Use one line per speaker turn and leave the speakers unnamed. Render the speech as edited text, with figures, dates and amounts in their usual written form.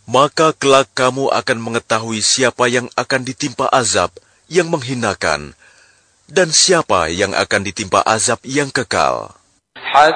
Maka kelak kamu akan mengetahui siapa yang akan ditimpa azab yang menghinakan, dan siapa yang akan ditimpa azab yang kekal.